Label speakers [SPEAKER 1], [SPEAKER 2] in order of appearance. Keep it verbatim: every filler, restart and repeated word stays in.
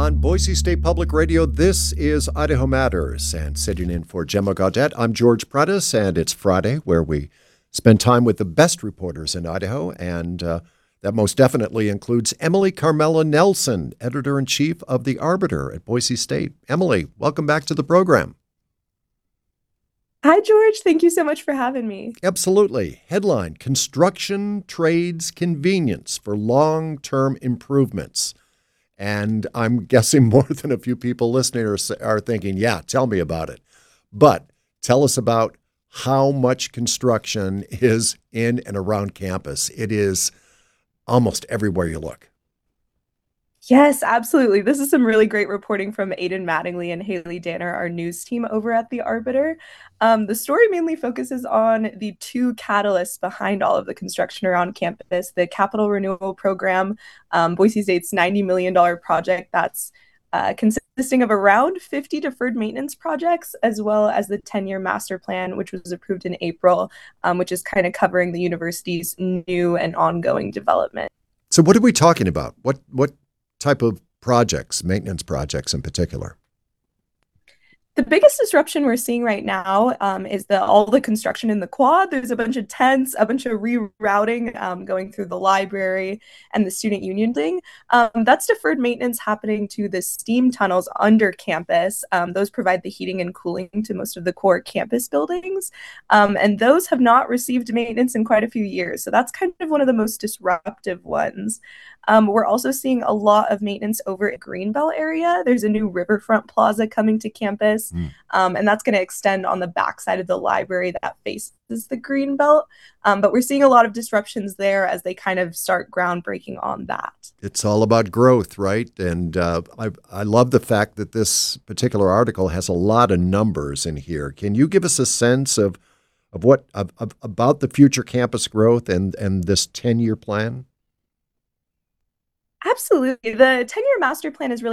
[SPEAKER 1] on Boise State Public Radio. This is Idaho Matters, and sitting in for Gemma Gaudette, I'm George Prentice, and it's Friday, where we spend time with the best reporters in Idaho, and uh, that most definitely includes Emily Carmela Nelson, editor-in-chief of The Arbiter at Boise State. Emily, welcome back to the program.
[SPEAKER 2] Hi, George. Thank you so much for having me.
[SPEAKER 1] Absolutely. Headline: Construction Trades Convenience for Long-Term Improvements. And I'm guessing more than a few people listening are, are thinking, yeah, tell me about it. But tell us about how much construction is in and around campus. It is almost everywhere you look.
[SPEAKER 2] Yes, absolutely. This is some really great reporting from Aidan Mattingly and Haley Danner, our news team over at The Arbiter. Um, the story mainly focuses on the two catalysts behind all of the construction around campus: the Capital Renewal Program, um, Boise State's ninety million dollars project that's uh, consisting of around fifty deferred maintenance projects, as well as the ten-year master plan, which was approved in April, um, which is kind of covering the university's new and ongoing development.
[SPEAKER 1] So what are we talking about? What what type of projects, maintenance projects in particular?
[SPEAKER 2] The biggest disruption we're seeing right now um, is the all the construction in the quad. There's a bunch of tents, a bunch of rerouting um, going through the library and the student union thing. Um, that's deferred maintenance happening to the steam tunnels under campus. Um, those provide the heating and cooling to most of the core campus buildings. Um, and those have not received maintenance in quite a few years. So that's kind of one of the most disruptive ones. Um, we're also seeing a lot of maintenance over at Greenbelt area. There's a new riverfront plaza coming to campus,
[SPEAKER 1] Mm.
[SPEAKER 2] um, and that's going to extend on the backside of the library that faces the Greenbelt. Um, but we're seeing a lot of disruptions there as they kind of start groundbreaking on that.
[SPEAKER 1] It's all about growth, right? And uh, I, I love the fact that this particular article has a lot of numbers in here. Can you give us a sense of of what of, of, about the future campus growth and and this ten-year plan?
[SPEAKER 2] Absolutely. The ten-year master plan is really